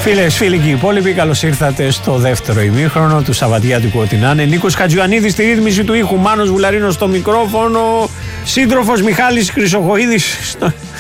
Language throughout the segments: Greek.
Φίλες, φίλοι και οι υπόλοιποι, καλώς ήρθατε στο δεύτερο ημίχρονο του Σαββατιάτικου Ό,τι να είναι. Νίκος Χατζιωαννίδης στη ρύθμιση του ήχου, Μάνος Βουλαρίνος στο μικρόφωνο, σύντροφος Μιχάλης Χρυσοχοΐδης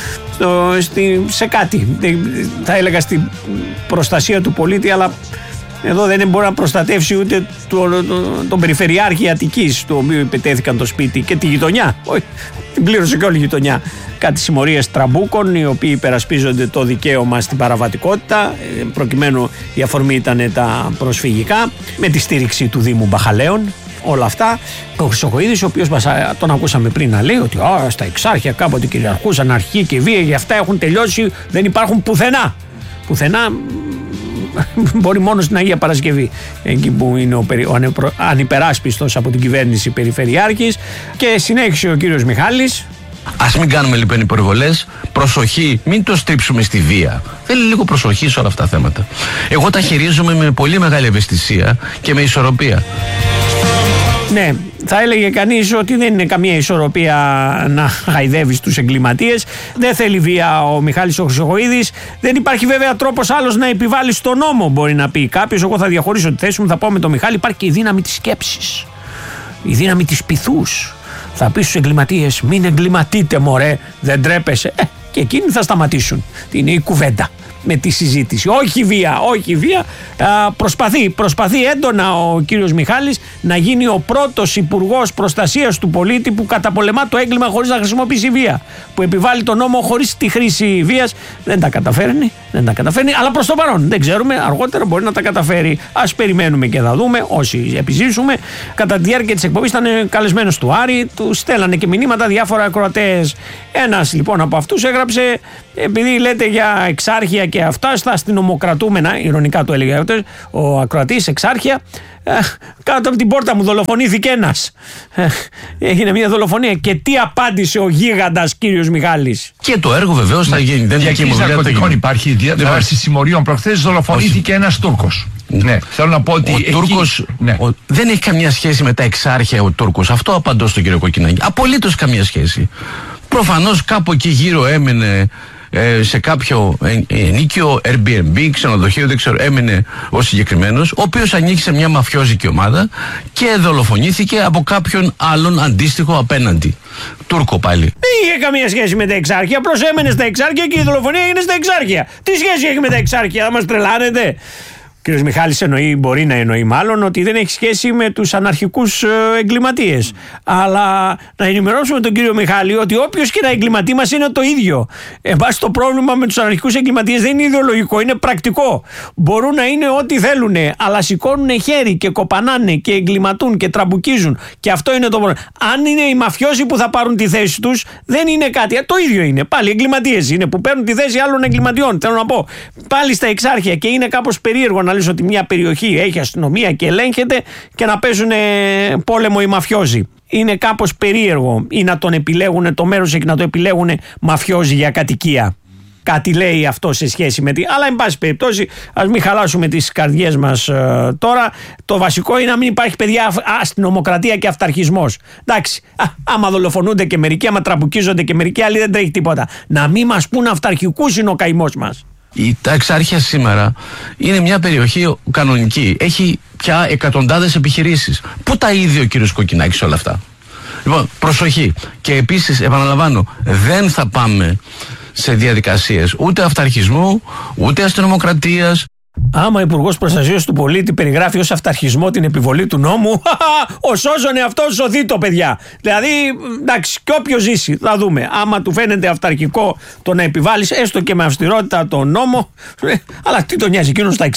σε κάτι. Θα έλεγα στην προστασία του πολίτη, αλλά εδώ δεν μπορεί να προστατεύσει ούτε τον Περιφερειάρχη Αττικής, του οποίου υπετέθηκαν το σπίτι και τη γειτονιά. Όχι, την πλήρωσε και όλη η γειτονιά. Κάτι συμμορίες τραμπούκων, οι οποίοι υπερασπίζονται το δικαίωμα στην παραβατικότητα, προκειμένου η αφορμή ήταν τα προσφυγικά, με τη στήριξη του Δήμου Μπαχαλαίων. Όλα αυτά. Ο Χρυσοχοΐδης, ο οποίος τον ακούσαμε πριν να λέει ότι στα Εξάρχεια κάποτε κυριαρχούσαν αρχή και βία, γι' αυτά έχουν τελειώσει, δεν υπάρχουν πουθενά. Πουθενά μπορεί μόνο στην Αγία Παρασκευή, εκεί που είναι ο ανυπεράσπιστος από την κυβέρνηση Περιφερειάρχης. Και συνέχισε ο κύριος Μιχάλης. Ας μην κάνουμε λοιπόν υπερβολές. Προσοχή, μην το στρίψουμε στη βία. Θέλει λίγο προσοχή σε όλα αυτά τα θέματα. Εγώ τα χειρίζομαι με πολύ μεγάλη ευαισθησία και με ισορροπία. Ναι, θα έλεγε κανείς ότι δεν είναι καμία ισορροπία να χαϊδεύεις τους εγκληματίες. Δεν θέλει βία ο Μιχάλης ο Χρυσοχοΐδης. Δεν υπάρχει βέβαια τρόπος άλλος να επιβάλλεις τον νόμο, μπορεί να πει κάποιος. Εγώ θα διαχωρίσω τη θέση μου, θα πω με τον Μιχάλη. Υπάρχει και η δύναμη της σκέψης, η δύναμη της πειθούς. Θα πεις στους εγκληματίες, μην εγκληματείτε μωρέ, δεν τρέπεσαι. Και εκείνοι θα σταματήσουν. Είναι η κουβέντα με τη συζήτηση. Όχι βία, όχι βία. Προσπαθεί έντονα ο κύριος Μιχάλης να γίνει ο πρώτος υπουργός προστασίας του πολίτη που καταπολεμά το έγκλημα χωρίς να χρησιμοποιήσει βία. Που επιβάλλει τον νόμο χωρίς τη χρήση βίας. Δεν τα καταφέρνει, αλλά προς το παρόν δεν ξέρουμε. Αργότερα μπορεί να τα καταφέρει. Ας περιμένουμε και θα δούμε. Όσοι επιζήσουμε. Κατά τη διάρκεια της εκπομπής ήταν καλεσμένος του Άρη. Του στέλνανε και μηνύματα διάφορα ακροατές. Ένας λοιπόν από αυτούς έγραψε, επειδή λέτε για Εξάρχεια και αυτά, στα αστυνομοκρατούμενα, ειρωνικά το έλεγε ο ακροατής, Εξάρχεια, κάτω από την πόρτα μου δολοφονήθηκε ένας. Έγινε μια δολοφονία. Και τι απάντησε ο γίγαντας κύριος Μιχάλης? Και το έργο βεβαίως θα γίνει. Δεν διακίνηση ναρκωτικών υπάρχει διαβάση συμμοριών. Προχθές δολοφονήθηκε ένας Τούρκος. Ναι, θέλω να πω ότι ο Τούρκος δεν έχει καμία σχέση με τα Εξάρχεια ο Τούρκος. Αυτό απαντώ στον κύριο Κοκκινάκη. Απολύτως καμία σχέση. Προφανώς κάπου εκεί γύρω έμενε σε κάποιο ενοίκιο, Airbnb, ξενοδοχείο, δεν ξέρω, έμενε ο συγκεκριμένος, ο οποίος ανήκει μια μαφιόζικη ομάδα και δολοφονήθηκε από κάποιον άλλον αντίστοιχο απέναντι. Τούρκο πάλι. Δεν είχε καμία σχέση με τα Εξάρχεια. Απλώς έμενε στα Εξάρχεια και η δολοφονία έγινε στα Εξάρχεια. Τι σχέση έχει με τα Εξάρχεια, θα μας τρελάνετε? Ο κ. Μιχάλης μπορεί να εννοεί μάλλον ότι δεν έχει σχέση με τους αναρχικούς εγκληματίες. Αλλά να ενημερώσουμε τον κύριο Μιχάλη ότι όποιος και να εγκληματεί μας είναι το ίδιο. Εν πάση το πρόβλημα με τους αναρχικούς εγκληματίες δεν είναι ιδεολογικό, είναι πρακτικό. Μπορούν να είναι ό,τι θέλουν, αλλά σηκώνουν χέρι και κοπανάνε και εγκληματούν και τραμπουκίζουν. Και αυτό είναι το πρόβλημα. Αν είναι οι μαφιόζοι που θα πάρουν τη θέση τους, δεν είναι κάτι. Το ίδιο είναι. Πάλι εγκληματίες είναι που παίρνουν τη θέση άλλων εγκληματιών. Θέλω να πω. Πάλι στα Εξάρχεια, και είναι κάπως περίεργο να λες ότι μια περιοχή έχει αστυνομία και ελέγχεται και να παίζουν πόλεμο οι μαφιόζοι. Είναι κάπως περίεργο, ή να τον επιλέγουν το μέρος εκεί, να το επιλέγουν μαφιόζοι για κατοικία. Κάτι λέει αυτό σε σχέση με αλλά εν πάση περιπτώσει ας μην χαλάσουμε τις καρδιές μας τώρα. Το βασικό είναι να μην υπάρχει, παιδιά, αστυνομοκρατία και αυταρχισμός. Εντάξει, άμα δολοφονούνται και μερικοί, άμα τραμπουκίζονται και μερικοί άλλοι, δεν τρέχει τίποτα. Να μην μας πούν αυταρχικούς είναι ο καημός μας. Τα Εξάρχεια σήμερα είναι μια περιοχή κανονική. Έχει πια εκατοντάδες επιχειρήσεις. Πού τα είδε ο κύριος Κοκκινάκης όλα αυτά? Λοιπόν, προσοχή. Και επίσης επαναλαμβάνω, δεν θα πάμε σε διαδικασίες ούτε αυταρχισμού, ούτε αστυνομοκρατίας. Άμα ο Υπουργός Προστασίας του Πολίτη περιγράφει ως αυταρχισμό την επιβολή του νόμου, ο σώζον εαυτός σωθεί το, παιδιά. Δηλαδή, εντάξει, και όποιος ζήσει, θα δούμε. Άμα του φαίνεται αυταρχικό το να επιβάλλεις έστω και με αυστηρότητα τον νόμο, αλλά τι τον νοιάζει εκείνος στα